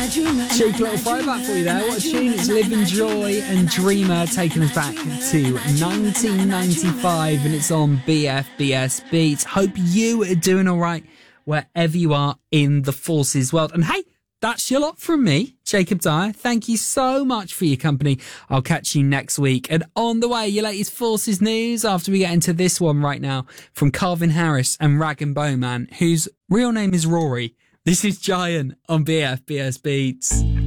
Cheeky little throwback for you there. What a tune. It's Live in Joy and Dreamer taking us back to 1995, and it's on BFBS Beats. Hope you are doing all right wherever you are in the Forces world. And hey, that's your lot from me, Jacob Dyer. Thank you so much for your company. I'll catch you next week. And on the way, your latest Forces news after we get into this one right now from Calvin Harris and Rag and Bowman, whose real name is Rory. This is Giant on BFBS Beats.